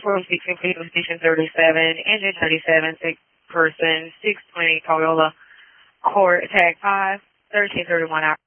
406 in Cleveland Station 37, engine 37, sick person, 620 Corolla, Court, tag 5, 1331 hours.